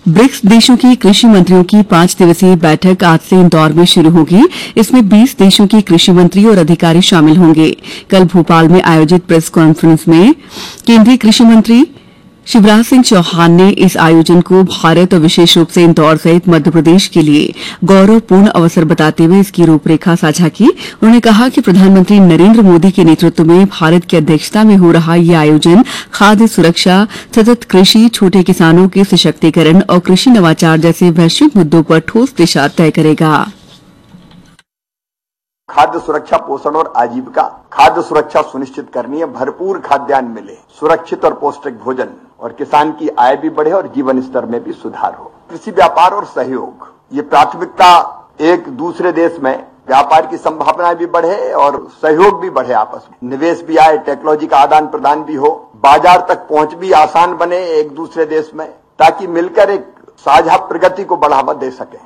BRICS देशों की कृषि मंत्रियों की 5 दिवसीय बैठक आज से इंदौर में शुरू होगी। इसमें 20 देशों के कृषि मंत्री और अधिकारी शामिल होंगे। कल भोपाल में आयोजित प्रेस कॉन्फ्रेंस में केंद्रीय कृषि मंत्री शिवराज सिंह चौहान ने इस आयोजन को भारत और विशेष रूप से इंदौर सहित मध्य प्रदेश के लिए गौरवपूर्ण अवसर बताते हुए इसकी रूपरेखा साझा की। उन्होंने कहा कि प्रधानमंत्री नरेंद्र मोदी के नेतृत्व में भारत की अध्यक्षता में हो रहा यह आयोजन खाद्य सुरक्षा, सतत कृषि, छोटे किसानों के सशक्तिकरण और कृषि नवाचार जैसे वैश्विक मुद्दों पर ठोस दिशा तय करेगा। खाद्य सुरक्षा, पोषण और आजीविका। खाद्य सुरक्षा सुनिश्चित करनी है, भरपूर खाद्यान्न मिले, सुरक्षित और पौष्टिक भोजन, और किसान की आय भी बढ़े और जीवन स्तर में भी सुधार हो। कृषि व्यापार और सहयोग, ये प्राथमिकता एक दूसरे देश में व्यापार की संभावनाएं भी बढ़े और सहयोग भी बढ़े, आपस में निवेश भी आए, टेक्नोलॉजी का आदान प्रदान भी हो, बाजार तक पहुंच भी आसान बने एक दूसरे देश में, ताकि मिलकर एक साझा प्रगति को बढ़ावा दे सके।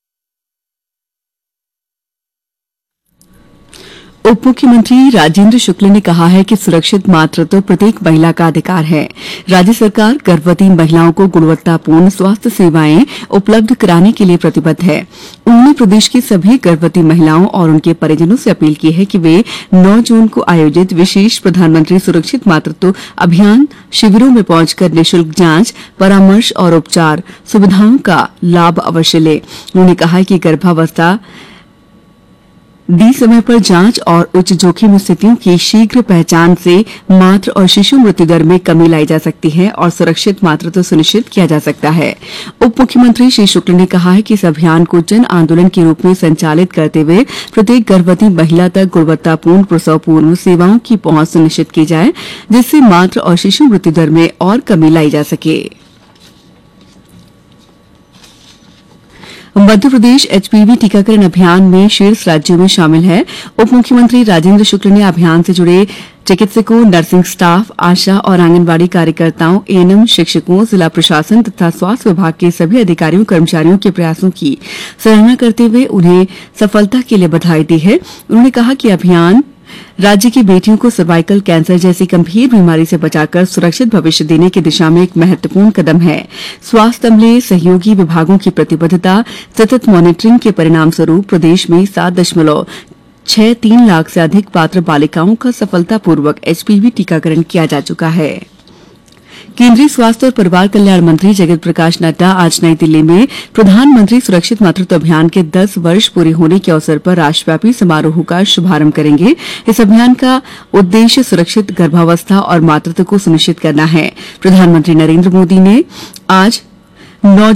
उप मुख्यमंत्री राजेंद्र शुक्ल ने कहा है कि सुरक्षित मातृत्व प्रत्येक महिला का अधिकार है। राज्य सरकार गर्भवती महिलाओं को गुणवत्तापूर्ण स्वास्थ्य सेवाएं उपलब्ध कराने के लिए प्रतिबद्ध है। उन्होंने प्रदेश की सभी गर्भवती महिलाओं और उनके परिजनों से अपील की है कि वे 9 जून को आयोजित विशेष प्रधानमंत्री सुरक्षित मातृत्व अभियान शिविरों में पहुंचकर निःशुल्क जांच, परामर्श और उपचार सुविधाओं का लाभ अवश्य लें। उन्होंने कहा कि गर्भावस्था दी समय पर जांच और उच्च जोखिम स्थितियों की शीघ्र पहचान से मातृ और शिशु मृत्यु दर में कमी लाई जा सकती है और सुरक्षित मातृत्व सुनिश्चित किया जा सकता है। उप मुख्यमंत्री श्री शुक्ल ने कहा है कि इस अभियान को जन आंदोलन के रूप में संचालित करते हुए प्रत्येक गर्भवती महिला तक गुणवत्तापूर्ण प्रसव पूर्व सेवाओं की पहुंच सुनिश्चित की जाए, जिससे मातृ और शिशु मृत्यु दर में और कमी लाई जा सके। मध्य प्रदेश एचपीवी टीकाकरण अभियान में शीर्ष राज्यों में शामिल है। उप मुख्यमंत्री राजेंद्र शुक्ल ने अभियान से जुड़े चिकित्सकों, नर्सिंग स्टाफ, आशा और आंगनबाड़ी कार्यकर्ताओं, एएनएम, शिक्षकों, जिला प्रशासन तथा स्वास्थ्य विभाग के सभी अधिकारियों कर्मचारियों के प्रयासों की सराहना करते हुए उन्हें सफलता के लिए बधाई दी है। उन्होंने कहा कि अभियान राज्य की बेटियों को सर्वाइकल कैंसर जैसी गंभीर बीमारी से बचाकर सुरक्षित भविष्य देने की दिशा में एक महत्वपूर्ण कदम है। स्वास्थ्य अमले सहयोगी विभागों की प्रतिबद्धता, सतत मॉनिटरिंग के परिणाम स्वरूप प्रदेश में 7.63 लाख से अधिक पात्र बालिकाओं का सफलतापूर्वक एचपीवी टीकाकरण किया जा चुका है। केंद्रीय स्वास्थ्य और परिवार कल्याण मंत्री जगत प्रकाश नड्डा आज नई दिल्ली में प्रधानमंत्री सुरक्षित मातृत्व अभियान के 10 वर्ष पूरे होने के अवसर पर राष्ट्रव्यापी समारोह का शुभारंभ करेंगे। इस अभियान का उद्देश्य सुरक्षित गर्भावस्था और मातृत्व को सुनिश्चित करना है। प्रधानमंत्री नरेंद्र मोदी ने 9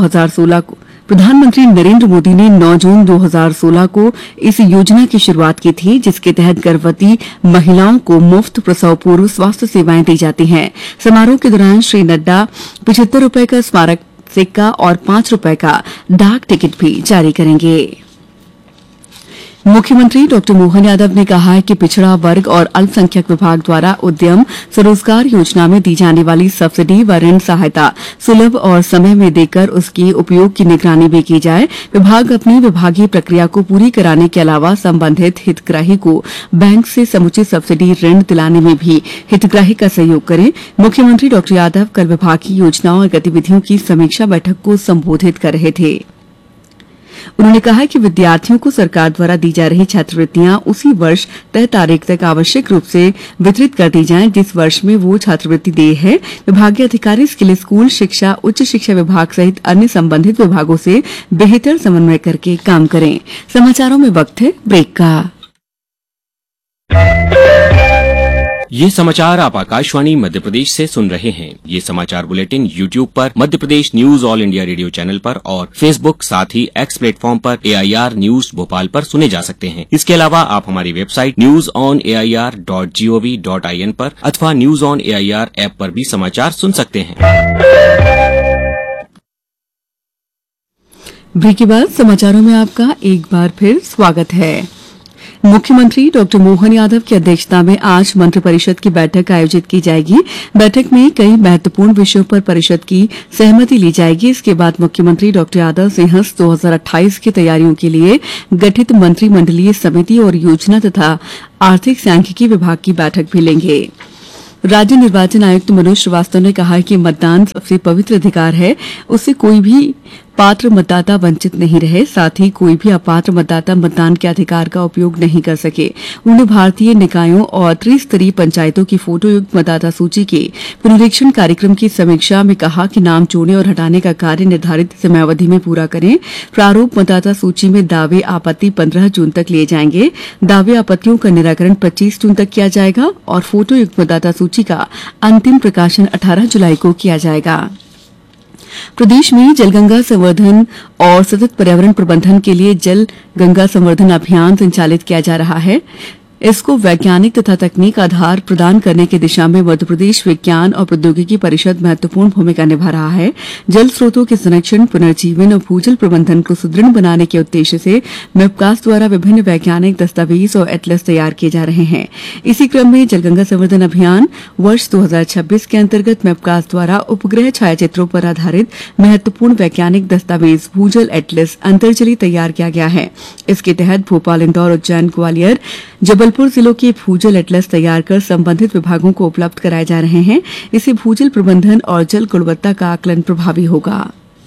जून 2016 को इस योजना की शुरुआत की थी, जिसके तहत गर्भवती महिलाओं को मुफ्त प्रसव पूर्व स्वास्थ्य सेवाएं दी जाती हैं। समारोह के दौरान श्री नड्डा 75 रुपए का स्मारक सिक्का और 5 रुपए का डाक टिकट भी जारी करेंगे। मुख्यमंत्री डॉ मोहन यादव ने कहा है कि पिछड़ा वर्ग और अल्पसंख्यक विभाग द्वारा उद्यम स्वरोजगार योजना में दी जाने वाली सब्सिडी व ऋण सहायता सुलभ और समय में देकर उसके उपयोग की निगरानी भी की जाए। विभाग अपनी विभागीय प्रक्रिया को पूरी कराने के अलावा संबंधित हितग्राही को बैंक से समुचित सब्सिडी ऋण दिलाने में भी हितग्राही का सहयोग करें। मुख्यमंत्री डॉ यादव कल विभागीय योजनाओं और गतिविधियों की समीक्षा बैठक को संबोधित कर रहे थे। उन्होंने कहा कि विद्यार्थियों को सरकार द्वारा दी जा रही छात्रवृत्तियां उसी वर्ष तय तारीख तक आवश्यक रूप से वितरित कर दी जाएं जिस वर्ष में वो छात्रवृत्ति दिए है। विभागीय अधिकारी इसके लिए स्कूल शिक्षा, उच्च शिक्षा विभाग सहित अन्य संबंधित विभागों से बेहतर समन्वय करके काम करें। समाचारों में वक्त है ब्रेक का। ये समाचार आप आकाशवाणी मध्य प्रदेश से सुन रहे हैं। ये समाचार बुलेटिन YouTube पर Madhya Pradesh news all India radio channel पर और Facebook साथ ही X प्लेटफॉर्म पर AIR न्यूज भोपाल पर सुने जा सकते हैं। इसके अलावा आप हमारी वेबसाइट newsonair.gov.in पर अथवा न्यूज ऑन AIR ऐप पर भी समाचार सुन सकते हैं। ब्रेक के बाद समाचारों में आपका एक बार फिर स्वागत है। मुख्यमंत्री डॉ मोहन यादव की अध्यक्षता में आज मंत्रिपरिषद की बैठक आयोजित की जाएगी। बैठक में कई महत्वपूर्ण विषयों पर परिषद की सहमति ली जाएगी। इसके बाद मुख्यमंत्री डॉ यादव सिंहस्थ 2028 की तैयारियों के लिए गठित मंत्रिमंडलीय समिति और योजना तथा आर्थिक सांख्यिकी विभाग की बैठक भी लेंगे। राज्य निर्वाचन आयुक्त मनोज श्रीवास्तव ने कहा है कि मतदान सबसे पवित्र अधिकार है, उससे कोई भी पात्र मतदाता वंचित नहीं रहे, साथ ही कोई भी अपात्र मतदाता मतदान के अधिकार का उपयोग नहीं कर सके। उन्होंने भारतीय निकायों और त्रिस्तरीय पंचायतों की फोटोयुक्त मतदाता सूची के पुनरीक्षण कार्यक्रम की समीक्षा में कहा कि नाम जोड़ने और हटाने का कार्य निर्धारित समयावधि में पूरा करें। प्रारूप मतदाता सूची में दावे आपत्ति 15 जून तक लिए जाएंगे। दावे आपत्तियों का निराकरण 25 जून तक किया जाएगा और फोटोयुक्त मतदाता सूची का अंतिम प्रकाशन 18 जुलाई को किया जाएगा। प्रदेश में जलगंगा संवर्धन और सतत पर्यावरण प्रबंधन के लिए जल गंगा संवर्धन अभियान संचालित किया जा रहा है। इसको वैज्ञानिक तथा तकनीक आधार प्रदान करने की दिशा में मध्य प्रदेश विज्ञान और प्रौद्योगिकी परिषद महत्वपूर्ण भूमिका निभा रहा है। जल स्रोतों के संरक्षण, पुनर्जीवन और भूजल प्रबंधन को सुदृढ़ बनाने के उद्देश्य से मैपकास्ट द्वारा विभिन्न वैज्ञानिक दस्तावेज और एटलस तैयार किए जा रहे हैं। इसी क्रम में जलगंगा संवर्धन अभियान वर्ष 2026 के अंतर्गत मैपकास्ट द्वारा उपग्रह छायाचित्रों पर आधारित महत्वपूर्ण वैज्ञानिक दस्तावेज भूजल एटलस अंतर्जली तैयार किया गया है। इसके तहत भोपाल, इंदौर, उज्जैन, ग्वालियर, जबलपुर जिलों के भूजल एटलस तैयार कर संबंधित विभागों को उपलब्ध कराए जा रहे हैं। इससे भूजल प्रबंधन और जल गुणवत्ता का आकलन प्रभावी होगा।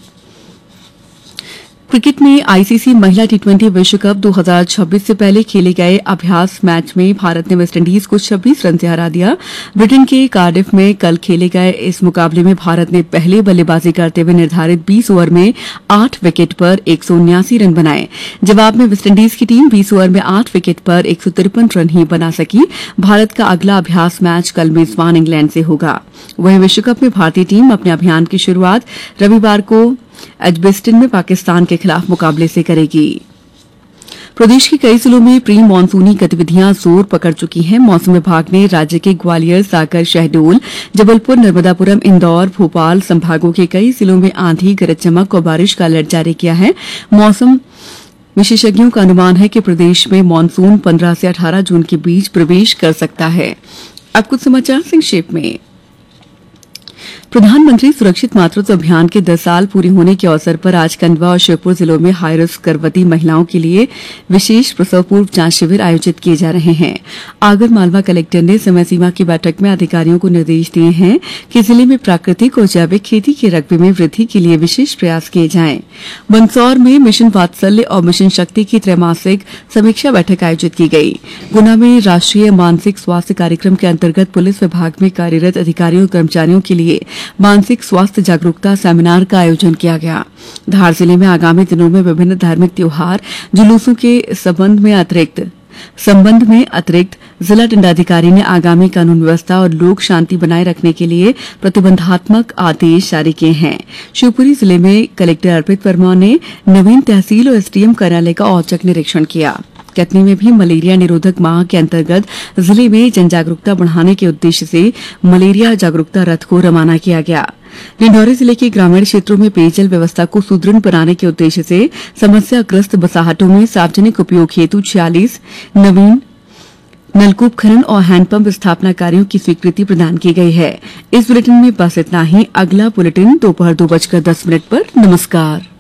क्रिकेट में आईसीसी महिला टी20 विश्व कप 2026 से पहले खेले गए अभ्यास मैच में भारत ने वेस्टइंडीज को 26 रन से हरा दिया। ब्रिटेन के कार्डिफ में कल खेले गए इस मुकाबले में भारत ने पहले बल्लेबाजी करते हुए निर्धारित 20 ओवर में 8 विकेट पर 179 रन बनाए। जवाब में वेस्टइंडीज की टीम 20 ओवर में 8 विकेट पर 153 रन ही बना सकी। भारत का अगला अभ्यास मैच कल मेजबान इंग्लैंड से होगा। वहीं विश्व कप में भारतीय टीम अपने अभियान की शुरुआत रविवार को एजबेस्टन में पाकिस्तान के खिलाफ मुकाबले से करेगी। प्रदेश के कई जिलों में प्री मानसूनी गतिविधियां जोर पकड़ चुकी हैं। मौसम विभाग ने राज्य के ग्वालियर, सागर, शहडोल, जबलपुर, नर्मदापुरम, इंदौर, भोपाल संभागों के कई जिलों में आंधी, गरज चमक और बारिश का अलर्ट जारी किया है। मौसम विशेषज्ञों का अनुमान है कि प्रदेश में मानसून 15 से 18 जून के बीच प्रवेश कर सकता है। अब कुछ समाचार संक्षेप में। प्रधानमंत्री सुरक्षित मातृत्व अभियान के 10 साल पूरे होने के अवसर पर आज खंडवा और श्योपुर जिलों में हाई रिस्क गर्भवती महिलाओं के लिए विशेष प्रसव पूर्व जांच शिविर आयोजित किए जा रहे हैं। आगर मालवा कलेक्टर ने समय सीमा की बैठक में अधिकारियों को निर्देश दिए हैं कि जिले में प्राकृतिक और जैविक खेती के रकबे में वृद्धि के लिए विशेष प्रयास किए जाएं। मंदसौर में मिशन वात्सल्य और मिशन शक्ति की त्रैमासिक समीक्षा बैठक आयोजित की गई। गुना में राष्ट्रीय मानसिक स्वास्थ्य कार्यक्रम के अंतर्गत पुलिस विभाग में कार्यरत अधिकारियों और कर्मचारियों के लिए मानसिक स्वास्थ्य जागरूकता सेमिनार का आयोजन किया गया। धार जिले में आगामी दिनों में विभिन्न धार्मिक त्योहार जुलूसों के संबंध में अतिरिक्त जिला दंडाधिकारी ने आगामी कानून व्यवस्था और लोक शांति बनाए रखने के लिए प्रतिबंधात्मक आदेश जारी किए हैं। शिवपुरी जिले में कलेक्टर अर्पित वर्मा ने नवीन तहसील और एसडीएम कार्यालय का औचक निरीक्षण किया। कटनी में भी मलेरिया निरोधक माह के अंतर्गत जिले में जन जागरूकता बढ़ाने के उद्देश्य से मलेरिया जागरूकता रथ को रवाना किया गया। डिंडौरी जिले के ग्रामीण क्षेत्रों में पेयजल व्यवस्था को सुदृढ़ बनाने के उद्देश्य से समस्याग्रस्त बसाहटों में सार्वजनिक उपयोग हेतु 46 नवीन नलकूप खनन और हैंडपंप स्थापना कार्यों की स्वीकृति प्रदान की गई है। इस बुलेटिन में बस इतना ही। अगला बुलेटिन दोपहर 2:10 पर। नमस्कार।